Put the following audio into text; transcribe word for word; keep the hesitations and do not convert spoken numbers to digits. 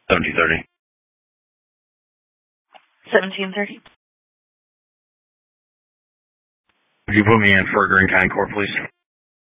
seventeen thirty. seventeen thirty. Would you put me in for Greene County Court, please?